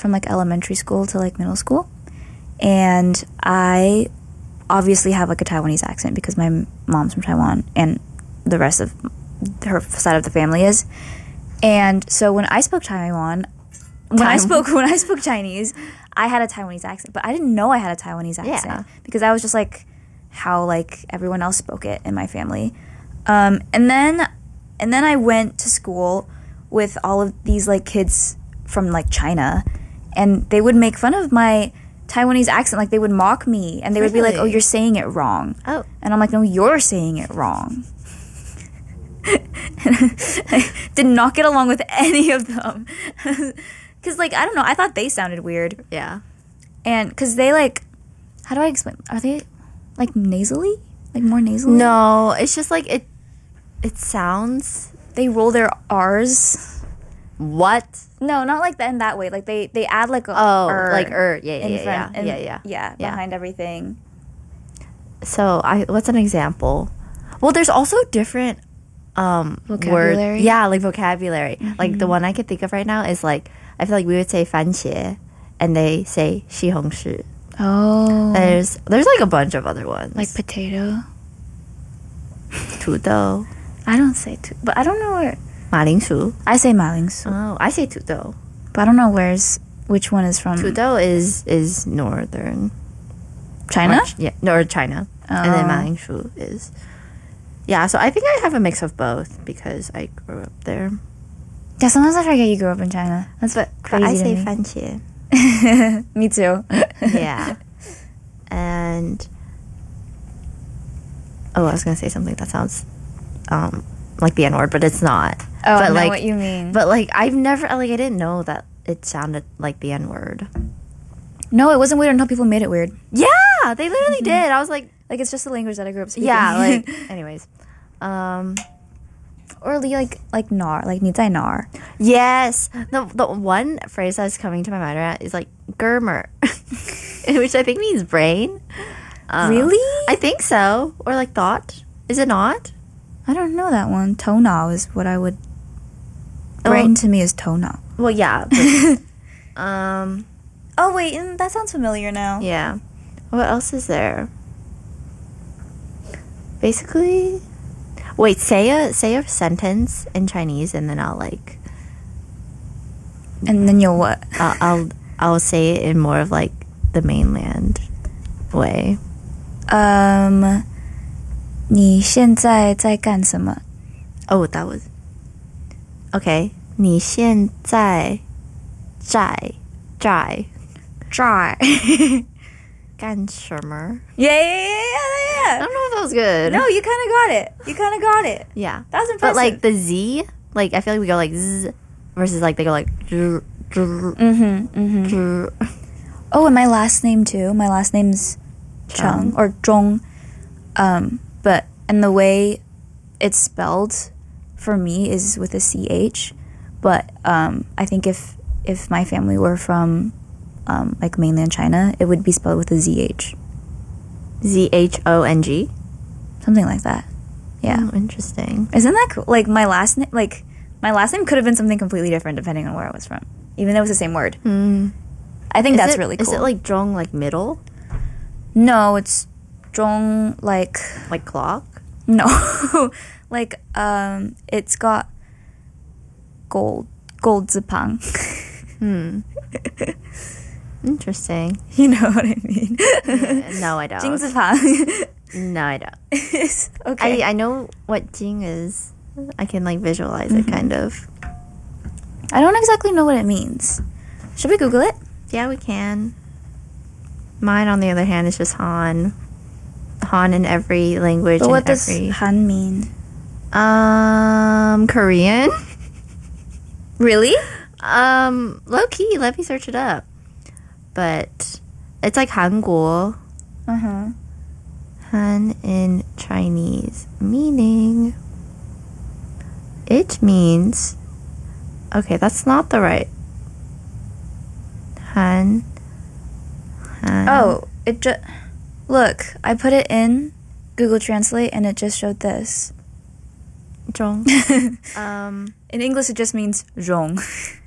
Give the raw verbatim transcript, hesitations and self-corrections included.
from like elementary school to like middle school, and I obviously have like a Taiwanese accent because my mom's from Taiwan and the rest of her side of the family is. And so when I spoke Taiwan, when Time. I spoke when I spoke Chinese, I had a Taiwanese accent, but I didn't know I had a Taiwanese accent yeah. because I was just like how like everyone else spoke it in my family. Um, and then and then I went to school with all of these like kids from like China, and they would make fun of my Taiwanese accent. Like they would mock me, and they would really? be like, "Oh, you're saying it wrong." Oh, and I'm like, "No, you're saying it wrong." I did not get along with any of them. Because, like, I don't know. I thought they sounded weird. Yeah. And because they, like, how do I explain? Are they, like, nasally? Like, more nasally? No, it's just, like, it It sounds... They roll their R's. What? No, not like that in that way. Like, they, they add, like, a Oh, er like, er. Yeah, yeah, in yeah, front, yeah, in, yeah, yeah. Yeah, Yeah. behind everything. So, I what's an example? Well, there's also different... um Vocabulary? word, yeah, like vocabulary. Mm-hmm. Like the one I could think of right now is like I feel like we would say 番茄 and they say 西红柿. Oh. There's there's like a bunch of other ones. Like potato? 土豆. I don't say two, but I don't know where. 马铃薯. I say 马铃薯. Oh, I say 土豆. But I don't know where's which one is from. 土豆 is is northern China? Or, yeah, or China. Oh. And then 马铃薯 is yeah, so I think I have a mix of both because I grew up there. Yeah, sometimes I forget you grew up in China. That's but, crazy. But I to say me. 番茄. Me too. Yeah. And oh, I was gonna say something that sounds um like the N word, but it's not. Oh, but I know like, what you mean. But like I've never like I didn't know that it sounded like the N word. No, it wasn't weird until people made it weird. Yeah, they literally did. I was like, like it's just the language that I grew up speaking. yeah, like anyways. Um or like like nar, like 你在哪儿? Yes. The the one phrase that's coming to my mind right now is like germer, which I think means brain. Um, Really? I think so. Or like thought. Is it not? I don't know that one. Tonal is what I would. Brain Oh. to me is tonal. Well, yeah. But, um. Oh wait, mm, that sounds familiar now. Yeah. What else is there? Basically, wait. Say a say a sentence in Chinese, and then I'll like. And then you'll what? I'll I'll, I'll say it in more of like the mainland way. Um, 你现在在干什么? Oh, that was okay. 你现在在在 Try. 干什么? Yeah, yeah, yeah, yeah, yeah. I don't know if that was good. No, you kind of got it. You kind of got it. Yeah. That was impressive. But like the Z, like I feel like we go like Z versus like they go like dr, dr, Mm-hmm, mm-hmm. dr. Oh, and my last name too. My last name's Chung, Chung. or Zhong. Um, but and the way it's spelled for me is with a C H. But um, I think if if my family were from um, like mainland China, it would be spelled with a Z H. Z H O N G. Something like that. Yeah. Oh, interesting. Isn't that cool? Like my last name, like my last name could have been something completely different depending on where I was from, even though it was the same word. Mm. I think Is that's it- really cool. Is it like zhong like middle? No, it's Zhong like Like clock? no, like um, it's got gold gold zipang. Hmm. Interesting. You know what I mean? No, I don't. Jing zipang. No, I don't. Okay. I I know what jing is. I can like visualize it kind of. I don't exactly know what it means. Should we Google it? Yeah, we can. Mine, on the other hand, is just Han. Han in every language. But and what does every... Han mean? Um, Korean. Really? Um, low key. Let me search it up. But it's like 한국. Uh huh. Han in Chinese, meaning it means. Okay, that's not the right. Han. Han. Oh, it just look. I put it in Google Translate and it just showed this. Zhong. um, In English, it just means zhong.